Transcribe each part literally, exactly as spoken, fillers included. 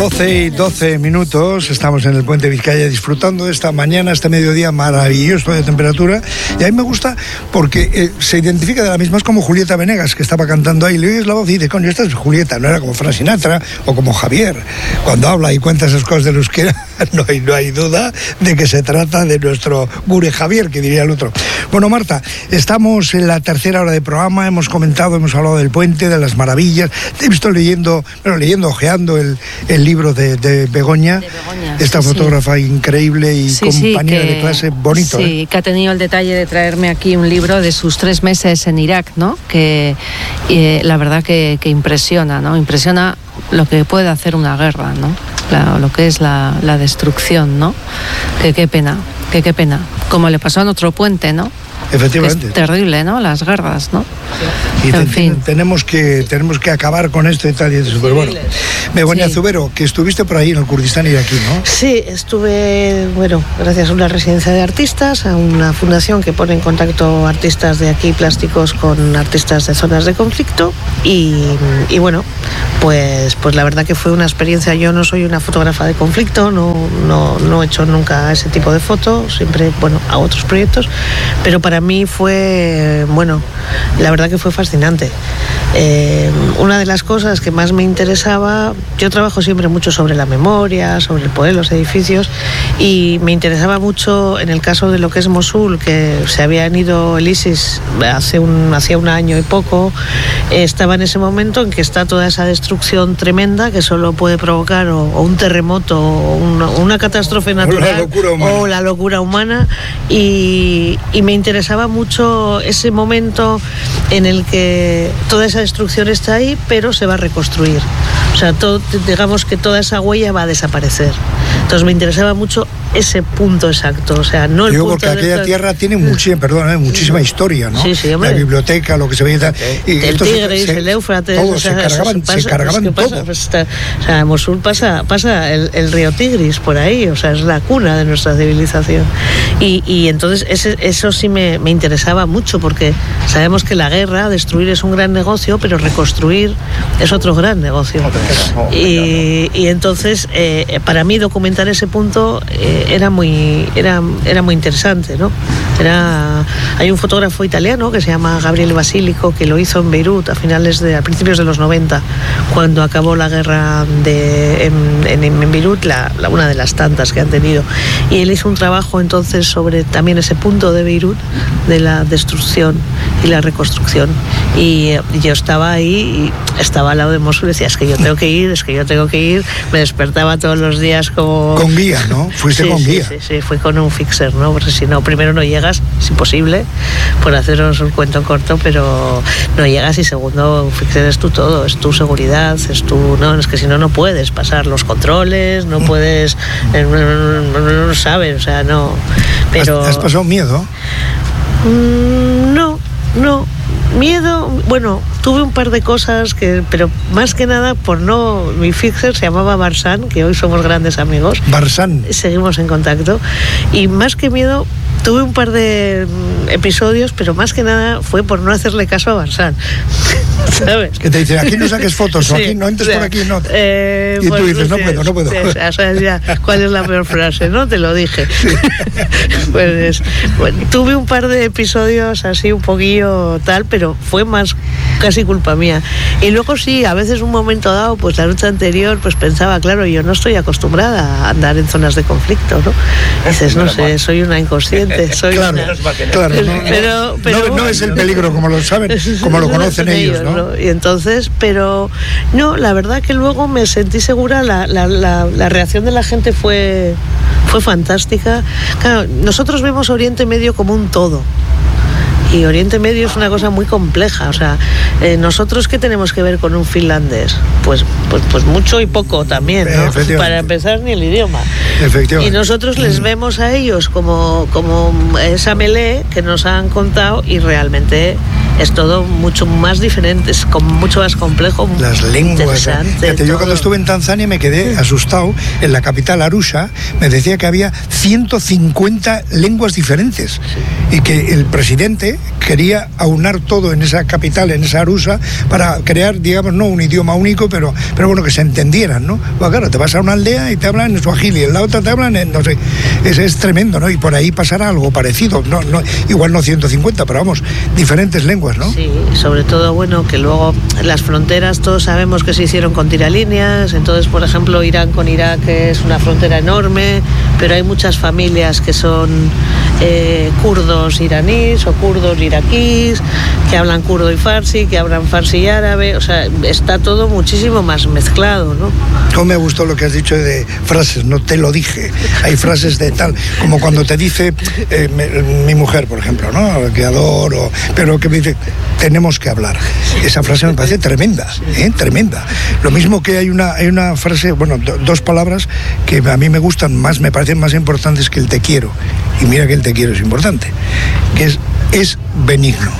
doce y doce minutos, estamos en el Puente Vizcaya disfrutando de esta mañana, este mediodía maravilloso de temperatura, y a mí me gusta porque eh, se identifica de la misma, es como Julieta Venegas, que estaba cantando ahí, le oyes la voz y dices, coño, esta es Julieta, no era como Frank Sinatra o como Javier, cuando habla y cuenta esas cosas del euskera, no hay, no hay duda de que se trata de nuestro Gure Javier, que diría el otro. Bueno, Marta, estamos en la tercera hora de programa, hemos comentado, hemos hablado del puente, de las maravillas, he visto leyendo, bueno, leyendo, ojeando el, el libro de, de Begoña, de Begoña, esta sí, fotógrafa sí. increíble y sí, compañera sí, que, de clase, bonito. Sí, ¿eh? que ha tenido el detalle de traerme aquí un libro de sus tres meses en Irak, ¿no? Que eh, la verdad que, que impresiona, ¿no? Impresiona lo que puede hacer una guerra, ¿no? La, lo que es la, la destrucción, ¿no? Que qué pena, que qué pena. Como le pasó en otro puente, ¿no? Efectivamente. Es terrible, ¿no? Las guerras, ¿no? Y en te, fin. Tenemos que, tenemos que acabar con esto y tal, y es súper bueno. Begoña sí. Zubero, que estuviste por ahí en el Kurdistán iraquí, ¿no? Sí, estuve, bueno, gracias a una residencia de artistas, a una fundación que pone en contacto artistas de aquí plásticos con artistas de zonas de conflicto, y, y bueno, pues, pues la verdad que fue una experiencia. Yo no soy una fotógrafa de conflicto, no, no, no he hecho nunca ese tipo de fotos, siempre, bueno, a otros proyectos, pero para mí fue, bueno, la verdad que fue fascinante. Eh, una de las cosas que más me interesaba, yo trabajo siempre mucho sobre la memoria, sobre el poder, los edificios, y me interesaba mucho en el caso de lo que es Mosul, que se habían ido el ISIS hace un, hacía un año y poco, eh, estaba en ese momento en que está toda esa destrucción tremenda que solo puede provocar o, o un terremoto o una, una catástrofe natural o la locura humana, o la locura humana y, y me interesaba mucho ese momento en el que toda esa destrucción está ahí, pero se va a reconstruir. O sea, todo, digamos que toda esa huella va a desaparecer. Entonces me interesaba mucho ese punto exacto, o sea, no el Digo, punto porque aquella de... tierra tiene muchísima, perdón, ¿eh? muchísima historia, ¿no? Sí, sí, hombre. La biblioteca, lo que se veía y tal. Y el Tigris, el Éufrates, todo, o sea, se cargaban, pasa, se cargaban es que todo. Pasa, pues está, o sea, Mosul pasa, pasa el, el río Tigris por ahí, o sea, es la cuna de nuestra civilización. Y, y entonces ese, eso sí me, me interesaba mucho, porque sabemos que la guerra, destruir es un gran negocio, pero reconstruir es otro gran negocio. Y, y entonces, eh, para mí documentar ese punto eh, era muy Era, era muy interesante, ¿no? Era, hay un fotógrafo italiano que se llama Gabriele Basilico, que lo hizo en Beirut a finales de, a principios de los noventa, cuando acabó la guerra de, en, en, en Beirut, la, la, una de las tantas que han tenido. Y él hizo un trabajo entonces sobre también ese punto de Beirut, de la destrucción y la reconstrucción. Y, y yo estaba ahí, y estaba al lado de Mosul, y decía, es que yo tengo que ir, es que yo tengo que ir. Me despertaba todos los días como... Con guía, ¿no? Fuiste sí, con sí, guía. Sí, sí, fui con un fixer, ¿no? Porque si no, primero no llegas, es imposible, por haceros un cuento corto, pero no llegas, y segundo, un fixer es tu todo, es tu seguridad, es tu... No, es que si no, no puedes pasar los controles, no puedes... No, no, no, no, no sabes, o sea, no... Pero... ¿Has, has pasado miedo? Mm, no, no. Miedo, bueno, tuve un par de cosas, que, pero más que nada por no... Mi fixer se llamaba Barsan, que hoy somos grandes amigos. Barsan. Seguimos en contacto. Y más que miedo, tuve un par de episodios, pero más que nada fue por no hacerle caso a Barsan. ¿Sabes? Que te dicen, aquí no saques fotos, sí, o aquí no entres, o sea, por aquí, no. Eh, y pues, tú dices, no sí, puedo, no puedo. Sí, o sea, ya, ¿cuál es la peor frase? No, te lo dije. Sí. Pues, bueno, tuve un par de episodios así un poquillo tal, pero fue más casi culpa mía. Y luego sí, a veces un momento dado, pues la noche anterior, pues pensaba, claro, yo no estoy acostumbrada a andar en zonas de conflicto, ¿no? Dices, no sé, soy una inconsciente, soy claro, una... Claro, no, pero, pero, no, no es el peligro como lo saben, como lo conocen ellos, ellos, ¿no? ¿no? Y entonces, pero no, la verdad que luego me sentí segura, la, la, la, la reacción de la gente fue, fue fantástica. Claro, nosotros vemos Oriente Medio como un todo. Y Oriente Medio es una cosa muy compleja, o sea, eh, nosotros ¿qué tenemos que ver con un finlandés? Pues, pues, pues mucho y poco también, ¿no? Para empezar, ni el idioma. Efectivamente. Y nosotros les vemos a ellos como, como esa melee que nos han contado, y realmente es todo mucho más diferente, es como mucho más complejo. Las lenguas. Fíjate, yo cuando estuve en Tanzania me quedé asustado. En la capital Arusha me decía que había ciento cincuenta lenguas diferentes y que el presidente quería aunar todo en esa capital, en esa Arusha, para crear, digamos, no un idioma único, pero, pero bueno, que se entendieran, ¿no? Pues claro, te vas a una aldea y te hablan en suajili, en la otra te hablan en, no sé, es, es tremendo, ¿no? Y por ahí pasará algo parecido, no, no, igual no ciento cincuenta, pero vamos, diferentes lenguas, ¿no? Sí, sobre todo, bueno, que luego las fronteras todos sabemos que se hicieron con tiralíneas, entonces, por ejemplo, Irán con Irak es una frontera enorme, pero hay muchas familias que son eh, kurdos iraníes o kurdos iraquíes, que hablan kurdo y farsi, que hablan farsi y árabe, o sea, está todo muchísimo más mezclado, ¿no? No me gustó lo que has dicho de frases, no te lo dije, hay frases de tal, como cuando te dice eh, me, mi mujer, por ejemplo, ¿no? Que adoro, pero que me dice, tenemos que hablar. Esa frase me parece tremenda, ¿eh? Tremenda. Lo mismo que hay una, hay una frase, bueno, do, dos palabras que a mí me gustan más, me parecen más importantes que el te quiero, y mira que el te quiero es importante, que es, es benigno.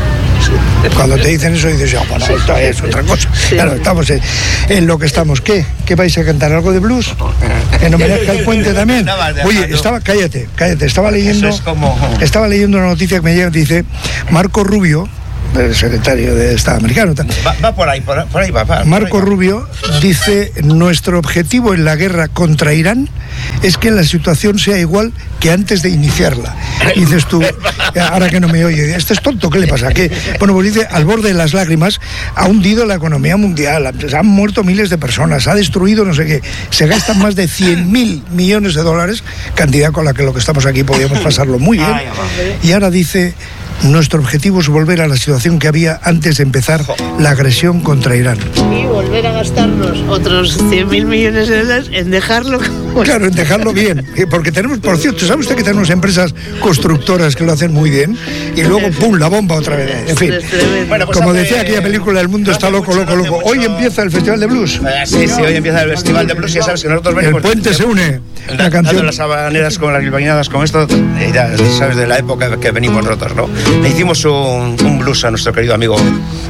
Cuando te dicen eso dices, ya, bueno, esto es otra cosa. Claro, estamos en, en lo que estamos. ¿Qué? ¿Qué vais a cantar? ¿Algo de blues? ¿En homenaje al puente también? Oye, estaba, cállate, cállate, estaba leyendo, estaba leyendo una noticia que me llega, dice, Marco Rubio, el secretario de Estado americano. Va, va por ahí, por, por ahí va. va Marco por ahí va. Rubio dice, nuestro objetivo en la guerra contra Irán es que la situación sea igual que antes de iniciarla. Y dices tú, ahora que no me oye, este es tonto, ¿qué le pasa? ¿Qué? Bueno, pues dice, al borde de las lágrimas, ha hundido la economía mundial, han muerto miles de personas, ha destruido no sé qué, se gastan más de cien mil millones de dólares, cantidad con la que lo que estamos aquí podíamos pasarlo muy bien. Y ahora dice, nuestro objetivo es volver a la situación que había antes de empezar la agresión contra Irán. Y volver a gastarnos otros cien mil millones de dólares en dejarlo como... Claro, en dejarlo bien. Porque tenemos, por cierto, ¿sabe usted que tenemos empresas constructoras que lo hacen muy bien? Y luego, ¡pum!, la bomba otra vez. En fin, bueno, pues como hace, decía aquella película, El mundo está loco, loco, loco. Mucho... Hoy empieza el Festival de Blues. Eh, sí, sí, hoy empieza el Festival de Blues y ya sabes que nosotros venimos... El puente se une. La canción... las habaneras con las bilbainadas con esto, y ya sabes de la época que venimos nosotros, ¿no? Le hicimos un, un blues a nuestro querido amigo...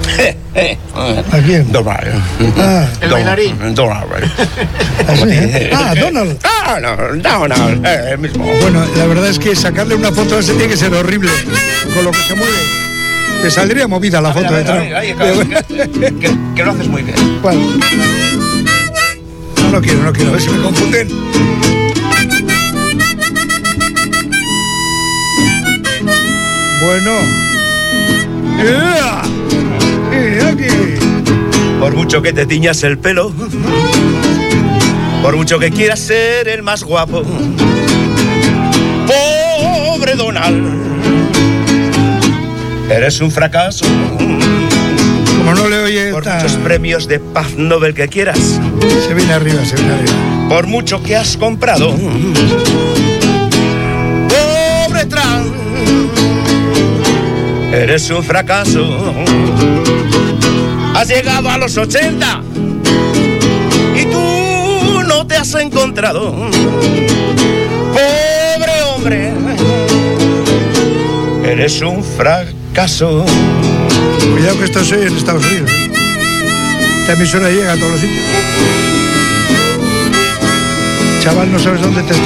¿A quién? Donald. Ah, el bailarín. Donald. ¿Así, eh? Ah, Donald. Ah, no, Donald, eh, el mismo. Bueno, la verdad es que sacarle una foto a ese tiene que ser horrible, con lo que se mueve. Te saldría movida la foto detrás. Que, que lo haces muy bien. ¿Cuál? No, no quiero, no quiero, a ver si me confunden. Bueno. ¡Yeah! ¡Yeah, aquí! Por mucho que te tiñas el pelo, por mucho que quieras ser el más guapo, pobre Donald, eres un fracaso. Como no le oye... Por esta... muchos premios de paz Nobel que quieras, se viene arriba, se viene arriba. Por mucho que has comprado, pobre Trump, eres un fracaso. Has llegado a los ochenta y tú no te has encontrado. Pobre hombre, eres un fracaso. Cuidado que esto se oye en Estados Unidos. Esta emisora llega a todos los sitios. Chaval, no sabes dónde te está